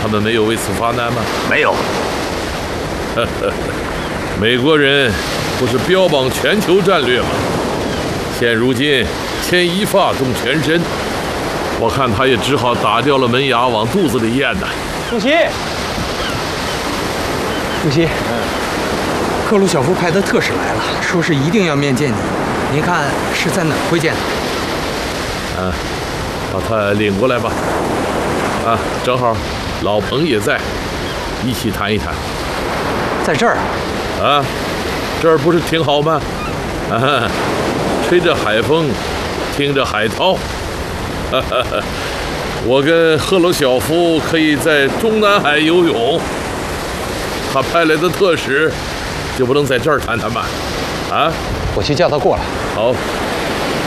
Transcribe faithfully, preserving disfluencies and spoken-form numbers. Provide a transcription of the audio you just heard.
他们没有为此发难吗？ 没有。 呵呵，美国人不是标榜全球战略吗？现如今牵一发动全身，我看他也只好打掉了门牙往肚子里咽呐。 主席，主席，嗯，赫鲁晓夫派的特使来了，说是一定要面见你。您看是在哪儿会见他？ 啊，把他领过来吧。啊，正好老彭也在，一起谈一谈。 在这儿啊？啊，这儿不是挺好吗？啊，吹着海风，听着海涛。哈哈哈，我跟赫鲁晓夫可以在中南海游泳，他派来的特使就不能在这儿谈谈吗？啊， 我去叫他过来。 好。